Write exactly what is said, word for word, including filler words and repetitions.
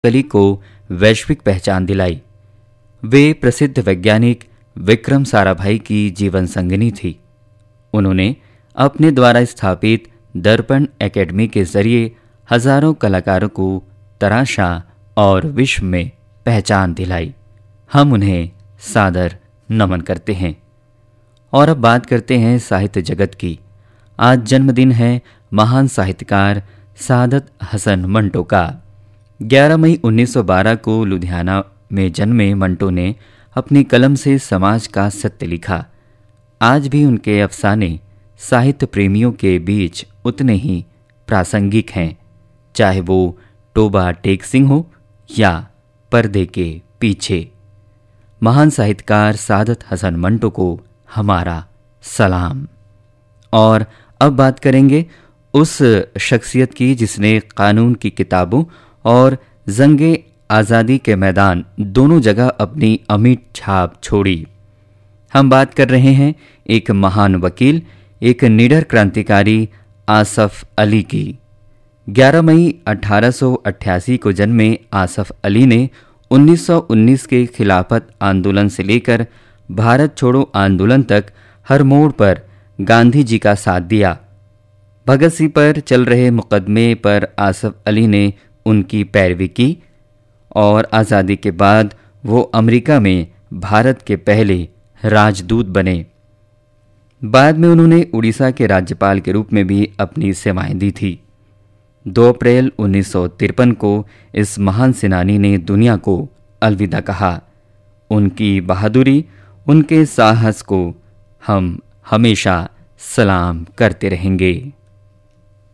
कली को वैश्विक पहचान दिलाई। वे प्रसिद्ध वैज्ञानिक विक्रम साराभाई की जीवन संगिनी थी। उन्होंने अपने द्वारा स्थापित दर्पण एकेडमी के जरिए हजारों कलाकारों को तराशा और विश्व में पहचान दिलाई। हम उन्हें सादर नमन करते हैं। और अब बात करते हैं साहित्य जगत की। आज जन्मदिन है महान साहित्यकार सादत हसन मंटो का। ग्यारह मई उन्नीस सौ बारह को लुधियाना में जन्मे मंटो ने अपनी कलम से समाज का सत्य लिखा। आज भी उनके अफसाने साहित्य प्रेमियों के बीच उतने ही प्रासंगिक हैं, चाहे वो टोबा टेक सिंह हो या पर्दे के पीछे। महान साहित्यकार सादत हसन मंटो को हमारा सलाम। और अब बात करेंगे उस शख्सियत की जिसने कानून की किताबों और जंगे आज़ादी के मैदान दोनों जगह अपनी अमिट छाप छोड़ी। हम बात कर रहे हैं एक महान वकील, एक निडर क्रांतिकारी आसफ अली की। ग्यारह मई अठारह सौ अट्ठासी को जन्मे आसफ अली ने उन्नीस सौ उन्नीस के खिलाफत आंदोलन से लेकर भारत छोड़ो आंदोलन तक हर मोड़ पर गांधी जी का साथ दिया। भगत सिंह पर चल रहे मुकदमे पर आसफ अली ने उनकी पैरवी की और आज़ादी के बाद वो अमेरिका में भारत के पहले राजदूत बने। बाद में उन्होंने उड़ीसा के राज्यपाल के रूप में भी अपनी सेवाएं दी थी। दो अप्रैल उन्नीस सौ तिरपन को इस महान सेनानी ने दुनिया को अलविदा कहा। उनकी बहादुरी, उनके साहस को हम हमेशा सलाम करते रहेंगे।